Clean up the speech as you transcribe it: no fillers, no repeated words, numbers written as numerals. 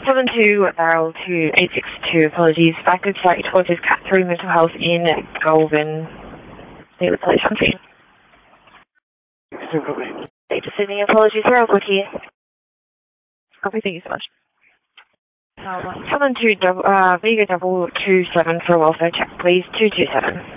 7202862, apologies. Backward site towards his Cat 3 mental health in Goulburn. Daily Police on scene. Data Sydney, apologies, we're all good here. Copy, thank you so much. 72 Vega 227 for welfare check, please. 227.